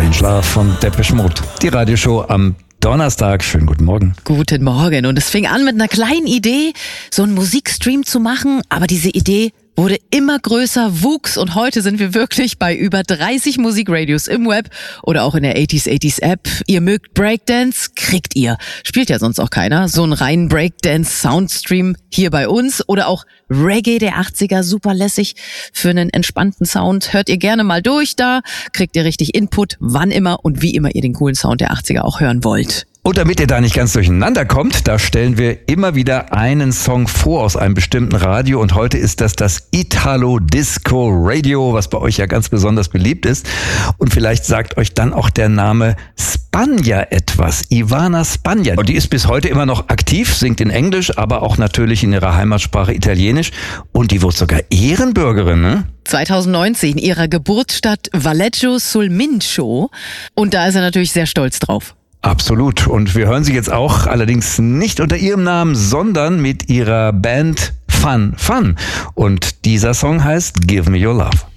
Strange Love von Depeche Mode. Die Radioshow am Donnerstag. Schönen guten Morgen. Guten Morgen. Und es fing an mit einer kleinen Idee, so einen Musikstream zu machen. Aber diese Idee wurde immer größer, wuchs und heute sind wir wirklich bei über 30 Musikradios im Web oder auch in der 80s App. Ihr mögt Breakdance, kriegt ihr. Spielt ja sonst auch keiner. So einen reinen Breakdance-Soundstream hier bei uns oder auch Reggae der 80er, super lässig für einen entspannten Sound. Hört ihr gerne mal durch da, kriegt ihr richtig Input, wann immer und wie immer ihr den coolen Sound der 80er auch hören wollt. Und damit ihr da nicht ganz durcheinander kommt, da stellen wir immer wieder einen Song vor aus einem bestimmten Radio. Und heute ist das Italo Disco Radio, was bei euch ja ganz besonders beliebt ist. Und vielleicht sagt euch dann auch der Name Spagna etwas, Ivana Spagna. Und die ist bis heute immer noch aktiv, singt in Englisch, aber auch natürlich in ihrer Heimatsprache Italienisch. Und die wurde sogar Ehrenbürgerin, ne? 2019 in ihrer Geburtsstadt Valleggio sul Mincio. Und da ist er natürlich sehr stolz drauf. Absolut. Und wir hören sie jetzt auch, allerdings nicht unter ihrem Namen, sondern mit ihrer Band Fun Fun. Und dieser Song heißt Give Me Your Love.